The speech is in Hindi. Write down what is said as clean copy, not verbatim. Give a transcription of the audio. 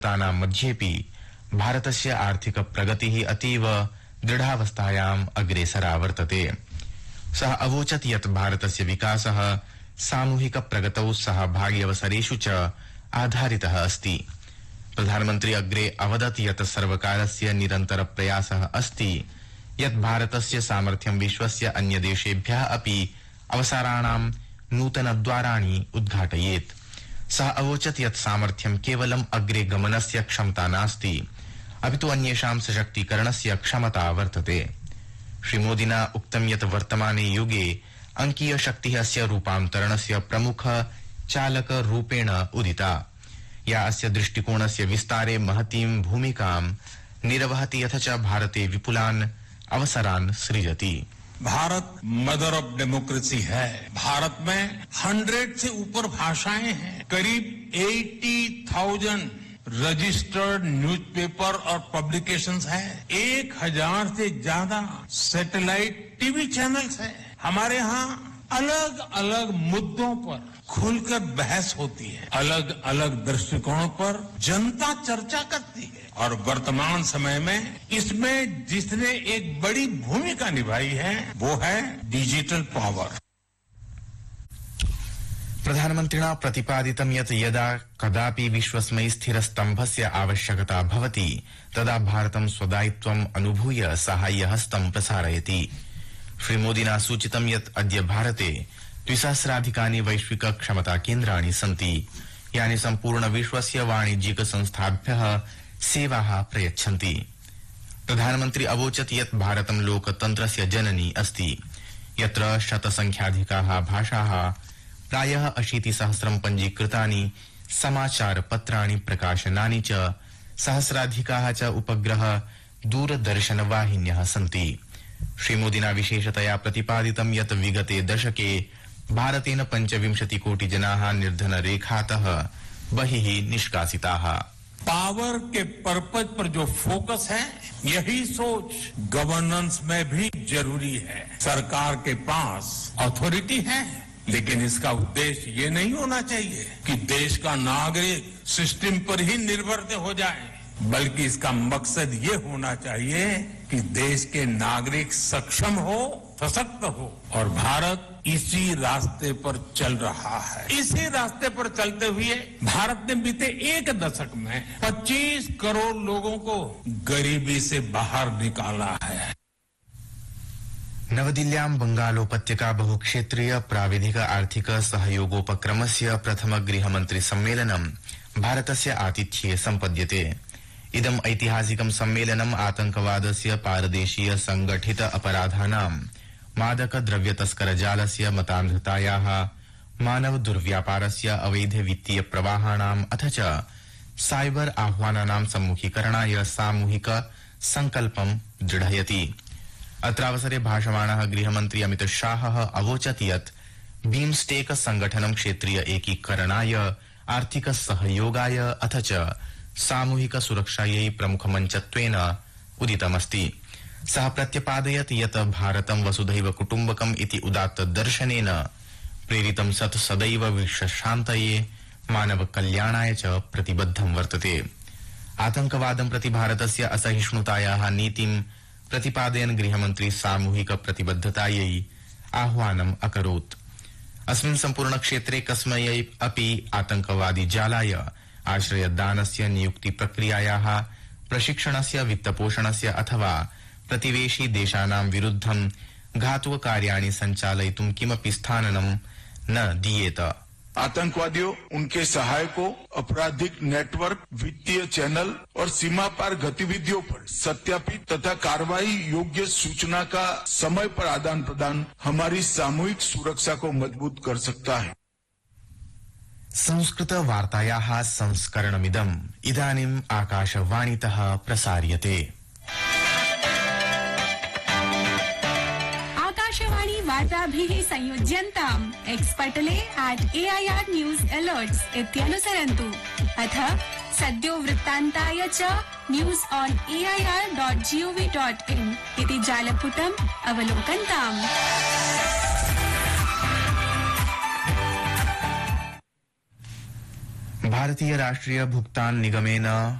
तानां मध्येपि भारतस्य आर्थिक प्रगतिः अतीव दृढावस्थायाम् अग्रेसरा वर्तते। सः अवोचत् यत् भारतस्य विकासः सामूहिक प्रगतौ सहभाग्यवसरेषु च आधारितः अस्ति। प्रधानमन्त्री अग्रे अवदत् यत् सर्वकारस्य निरन्तर प्रयासः अस्ति यत् भारतस्य सामर्थ्यं विश्वस्य अन्य देशेभ्यः अपि अवसराणां नूतनद्वाराणि उद्घाटयेत्। सः अवोचत् यत् सामर्थ्यं केवलम् अग्रे गमनस्य क्षमता नास्ति, अपितु अन्येषां सशक्तीकरणस्य क्षमता वर्तते। श्रीमोदिना उक्तं यत् वर्तमाने युगे अंकीय शक्तिः अस्य रूपान्तरणस्य प्रमुख चालक रूपेण उदिता, या अस्य दृष्टिकोणस्य विस्तारे महतीं भूमिकां निर्वहति यथ च भारते विपुलान् अवसरान् सृजति। भारत मदर ऑफ डेमोक्रेसी है। भारत में 100 से ऊपर भाषाएं हैं। करीब 80,000 रजिस्टर्ड न्यूज़पेपर और पब्लिकेशंस हैं। 1000 से ज्यादा सैटेलाइट टीवी चैनल्स हैं। हमारे यहाँ अलग अलग मुद्दों पर खुलकर बहस होती है, अलग अलग दृष्टिकोणों पर जनता चर्चा करती है, और वर्तमान समय में इसमें जिसने एक बड़ी भूमिका निभाई है वो है डिजिटल पावर। प्रधानमन्त्रिणा प्रतिपादितं यत् यदा कदापि विश्वस्मै स्थिरस्तम्भस्य आवश्यकता भवति तदा भारतं स्वदायित्वम् अनुभूय साहाय्यहस्तं प्रसारयति। श्रीमोदिना सूचितं यत् अद्य भारते 2,000 वैश्विक क्षमता केन्द्राणि सन्ति, यानि सम्पूर्ण विश्वस्य वाणिज्यिक संस्थाभ्यः सेवाः प्रयच्छन्ति। प्रधानमन्त्री अवोचत् यत् भारतं लोकतन्त्रस्य जननी अस्ति, यत्र शतसंख्याधिकाः भाषाः, प्रायः 80,000 पञ्जीकृतानि समाचारपत्राणि, प्रकाशनानि च, सहस्राधिकाः च उपग्रह दूरदर्शनवाहिन्यः सन्ति। श्रीमोदिना विशेषतया प्रतिपादितं यत् विगते दशके भारतेन 25 कोटि जनाः निर्धनरेखातः बहिः निष्कासिताः। पावर के पर्पज पर जो फोकस है, यही सोच गवर्नेंस में भी जरूरी है। सरकार के पास अथॉरिटी है, लेकिन इसका उद्देश्य ये नहीं होना चाहिए कि देश का नागरिक सिस्टम पर ही निर्भर हो जाए, बल्कि इसका मकसद ये होना चाहिए कि देश के नागरिक सक्षम हो, सशक्त हो, और भारत इसी रास्ते पर चल रहा है। इसी रास्ते पर चलते हुए भारत ने बीते एक दशक में 25 करोड़ लोगों को गरीबी से बाहर निकाला है। नवदिल्ल्यां बंगालोपत्यका बहुक्षेत्रीय प्राविधिक आर्थिक सहयोगोपक्रमस्य प्रथम गृहमन्त्री सम्मेलनं भारतस्य आतिथ्ये सम्पद्यते। इदम् ऐतिहासिकं सम्मेलनम् आतंकवादस्य, पारदेशीय संगठित अपराधानां, मादक द्रव्य तस्कर जालस्य, मतान्धतायाः, मानव दुर्व्यापारस्य, अवैध वित्तीय प्रवाहाणाम् अथ च साइबर आह्वानानां सम्मुखीकरणाय सामूहिक संकल्पं दृढयति। अत्रावसरे भाषमाणः गृहमन्त्री अमित शाहः अवोचत् यत् बीम्स्टेक संगठनं क्षेत्रीय एकीकरणाय, आर्थिक सहयोगाय अथ च सामूहिक सुरक्षायै प्रमुखमञ्चत्वेन उदितमस्ति। सः प्रत्यपादयत् यत् भारतं वसुधैव कुटुम्बकम् इति उदात्त दर्शनेन प्रेरितं सत् सदैव विश्वशान्तये, मानव कल्याणाय च प्रतिबद्धं वर्तते। आतंकवादं प्रति भारतस्य असहिष्णुतायाः नीतिं प्रतिपादयन् गृहमन्त्री सामूहिक प्रतिबद्धतायै आह्वानम् अकरोत्। अस्मिन् सम्पूर्ण क्षेत्रे कस्मै अपि आतंकवादी जालाय आश्रयदानस्य, नियुक्ति प्रक्रियायाः, प्रशिक्षणस्य, वित्तपोषणस्य अथवा प्रतिवेशी देशानां विरुद्धं घातुककार्याणि सञ्चालयितुं किमपि स्थानं न दीयेत। आतंकवादियों, उनके सहायकों, आपराधिक नेटवर्क, वित्तीय चैनल और सीमा पार गतिविधियों पर सत्यापित तथा कार्रवाई योग्य सूचना का समय पर आदान प्रदान हमारी सामूहिक सुरक्षा को मजबूत कर सकता है। संस्कृत वार्तायाः संस्करणमिदम् इदानीम् आकाशवाणीतः प्रसार्यते। आकाशवाणी वार्ताभिः संयुज्यन्ताम् एक्स् पटले @AIR News Alerts इत्यनुसरन्तु, अथ सद्यो वृत्तान्ताय च news.air.gov.in इति जालपुटम् अवलोकन्ताम्। भारतीय राष्ट्रिय भुगतान निगमेन